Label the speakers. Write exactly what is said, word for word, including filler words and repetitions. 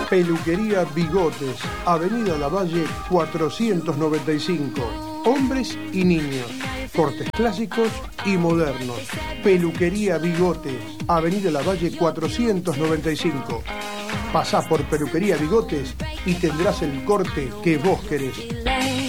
Speaker 1: Peluquería Bigotes, Avenida Lavalle cuatrocientos noventa y cinco. Hombres y niños, cortes clásicos y modernos. Peluquería Bigotes, Avenida Lavalle cuatrocientos noventa y cinco. Pasá por Peluquería Bigotes y tendrás el corte que vos querés.